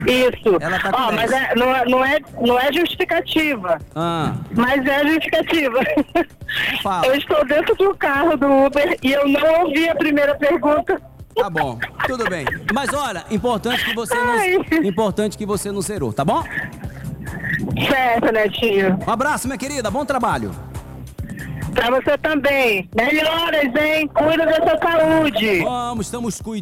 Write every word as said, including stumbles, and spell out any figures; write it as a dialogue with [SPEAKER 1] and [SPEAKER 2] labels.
[SPEAKER 1] Isso.
[SPEAKER 2] Ela tá com
[SPEAKER 1] Ó,
[SPEAKER 2] dez.
[SPEAKER 1] mas é, não, é- não, é, não é justificativa.
[SPEAKER 2] Ah,
[SPEAKER 1] Mas é justificativa.
[SPEAKER 2] fala.
[SPEAKER 1] Eu estou dentro do carro do Uber e eu não ouvi a primeira pergunta.
[SPEAKER 2] Tá bom, tudo bem. Mas olha, importante que você
[SPEAKER 1] Ai.
[SPEAKER 2] não, importante que você não zerou, tá bom?
[SPEAKER 1] Certo, Netinho.
[SPEAKER 2] Um abraço, minha querida, bom trabalho.
[SPEAKER 1] Pra você também. Melhoras, hein? Cuida da sua saúde.
[SPEAKER 2] Vamos, estamos cuidando.